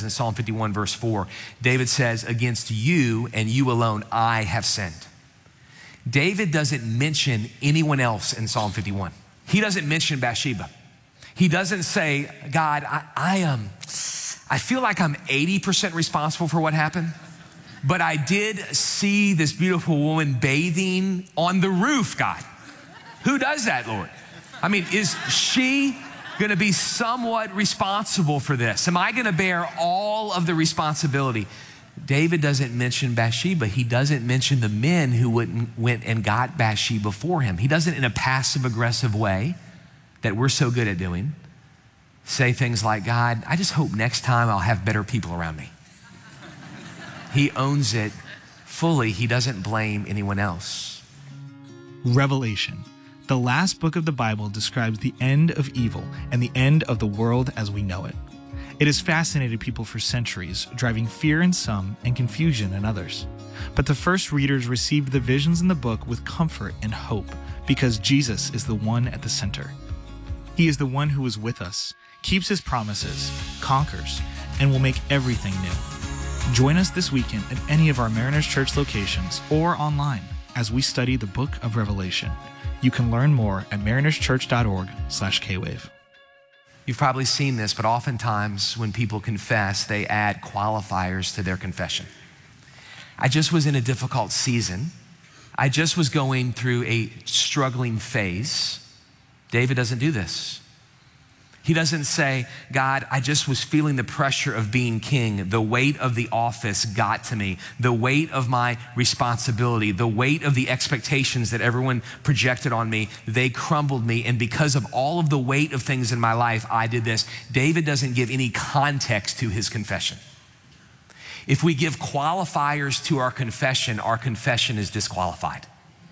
says in Psalm 51, verse 4. David says, against you and you alone, I have sinned. David doesn't mention anyone else in Psalm 51. He doesn't mention Bathsheba. He doesn't say, God, I feel like I'm 80% responsible for what happened, but I did see this beautiful woman bathing on the roof, God. Who does that, Lord? I mean, is she gonna be somewhat responsible for this? Am I gonna bear all of the responsibility? David doesn't mention Bathsheba. He doesn't mention the men who went and got Bathsheba for him. He doesn't, in a passive aggressive way that we're so good at doing, say things like, God, I just hope next time I'll have better people around me. He owns it fully. He doesn't blame anyone else. Revelation, the last book of the Bible, describes the end of evil and the end of the world as we know it. It has fascinated people for centuries, driving fear in some and confusion in others. But the first readers received the visions in the book with comfort and hope because Jesus is the one at the center. He is the one who is with us, keeps his promises, conquers, and will make everything new. Join us this weekend at any of our Mariners Church locations or online as we study the book of Revelation. You can learn more at marinerschurch.org/kwave. You've probably seen this, but oftentimes when people confess, they add qualifiers to their confession. I just was in a difficult season. I just was going through a struggling phase. David doesn't do this. He doesn't say, God, I just was feeling the pressure of being king. The weight of the office got to me. The weight of my responsibility, the weight of the expectations that everyone projected on me, they crumbled me. And because of all of the weight of things in my life, I did this. David doesn't give any context to his confession. If we give qualifiers to our confession is disqualified.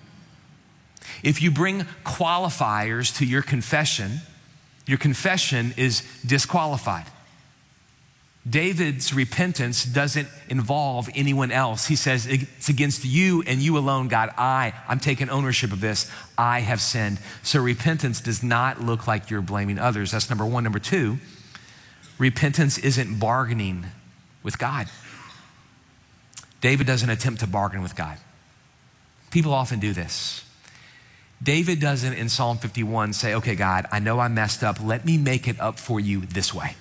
If you bring qualifiers to your confession is disqualified. David's repentance doesn't involve anyone else. He says, it's against you and you alone, God. I'm taking ownership of this. I have sinned. So repentance does not look like you're blaming others. That's number one. Number two, repentance isn't bargaining with God. David doesn't attempt to bargain with God. People often do this. David doesn't in Psalm 51 say, okay, God, I know I messed up. Let me make it up for you this way.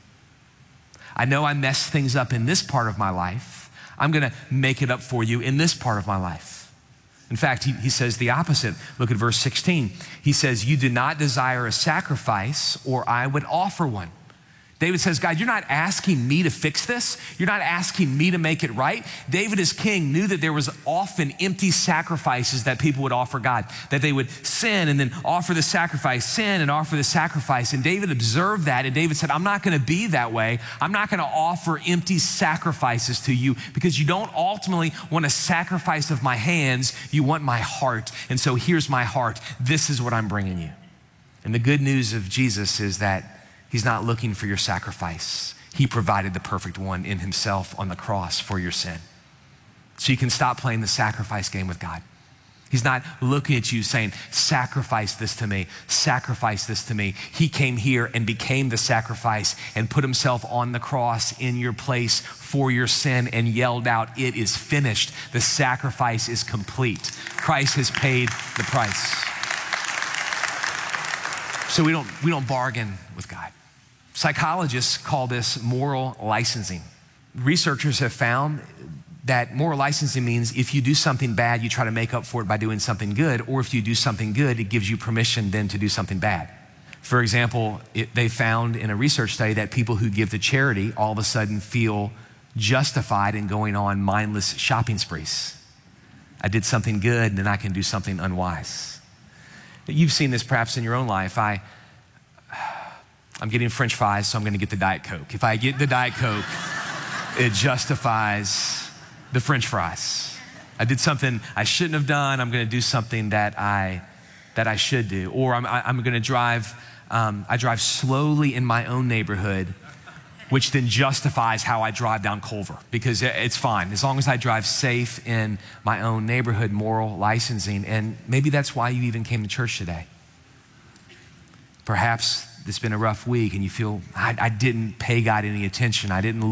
I know I messed things up in this part of my life. I'm gonna make it up for you in this part of my life. In fact, he says the opposite. Look at verse 16. He says, you do not desire a sacrifice or I would offer one. David says, God, you're not asking me to fix this. You're not asking me to make it right. David as king knew that there was often empty sacrifices that people would offer God, that they would sin and then offer the sacrifice, sin and offer the sacrifice. And David observed that, and David said, I'm not gonna be that way. I'm not gonna offer empty sacrifices to you because you don't ultimately want a sacrifice of my hands. You want my heart. And so here's my heart. This is what I'm bringing you. And the good news of Jesus is that he's not looking for your sacrifice. He provided the perfect one in himself on the cross for your sin. So you can stop playing the sacrifice game with God. He's not looking at you saying, sacrifice this to me, sacrifice this to me. He came here and became the sacrifice and put himself on the cross in your place for your sin and yelled out, it is finished. The sacrifice is complete. Christ has paid the price. So we don't bargain with God. Psychologists call this moral licensing. Researchers have found that moral licensing means if you do something bad, you try to make up for it by doing something good, or if you do something good, it gives you permission then to do something bad. For example, they found in a research study that people who give to charity all of a sudden feel justified in going on mindless shopping sprees. I did something good, and then I can do something unwise. You've seen this perhaps in your own life. I'm getting French fries, so I'm gonna get the Diet Coke. If I get the Diet Coke, it justifies the French fries. I did something I shouldn't have done. I'm gonna do something that I should do. Or I'm gonna drive, I drive slowly in my own neighborhood, which then justifies how I drive down Culver because it's fine. As long as I drive safe in my own neighborhood, moral licensing. And maybe that's why you even came to church today. Perhaps it's been a rough week and you feel, I didn't pay God any attention. I didn't